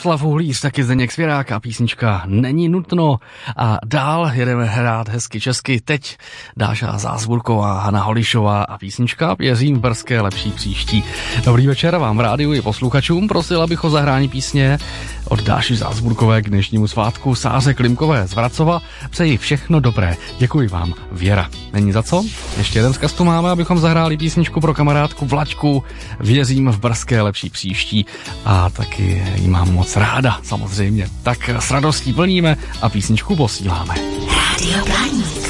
Václav Uhlíř, taky Zdeněk Svěrák a písnička Není nutno. A dál jedeme hrát hezky česky. Teď Dáša Zázburková, Hana Holišová a písnička Věřím v brzké lepší příští. Dobrý večer vám v rádiu i posluchačům. Prosil bych o zahrání písně od Dáši Zázburkové k dnešnímu svátku Sáře Klimkové z Vracova. Přeji všechno dobré. Děkuji vám, Věra. Není za co? Ještě jeden vzkaz tu máme, abychom zahráli písničku pro kamarádku Vlaďku. Věřím v brzké lepší příští a taky jí mám moc ráda, samozřejmě. Tak s radostí plníme a písničku posíláme. Rádio Blaník.